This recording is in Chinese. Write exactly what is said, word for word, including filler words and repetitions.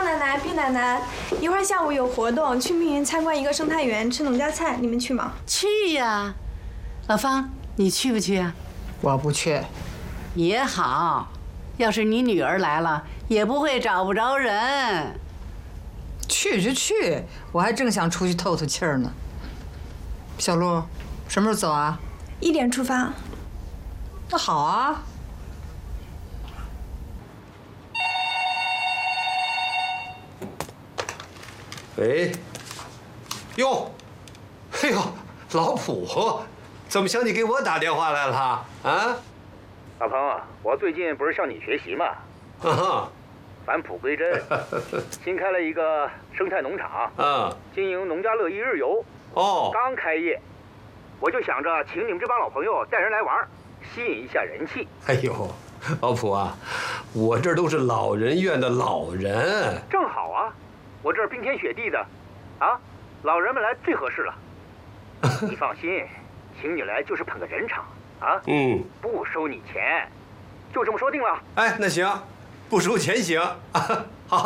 奶奶，毕奶奶，一会儿下午有活动，去密云参观一个生态园，吃农家菜，你们去吗？ 去呀，老方，你去不去啊？ 我不去。 也好，要是你女儿来了，也不会找不着人。 去就去，我还正想出去透透气儿呢。小陆，什么时候走啊？ 一点出发。 那好啊。 喂，哟，哎呦，老卜，怎么想起给我打电话来了啊？ 老彭，我最近不是向你学习吗？ 啊， 返璞归真，新开了一个生态农场， 嗯， 经营农家乐一日游， 哦， 刚开业，我就想着请你们这帮老朋友带人来玩，吸引一下人气。 哎呦，老卜啊，我这都是老人院的老人， 正好啊，我这儿冰天雪地的，啊，老人们来最合适了。你放心，请你来就是捧个人场啊， 嗯， 不收你钱，就这么说定了。 哎，那行，不收钱行，好。